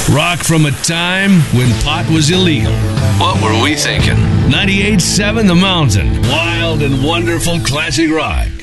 Rock from a time when pot was illegal. What were we thinking? 98.7 The Mountain. Wild and wonderful classic rock.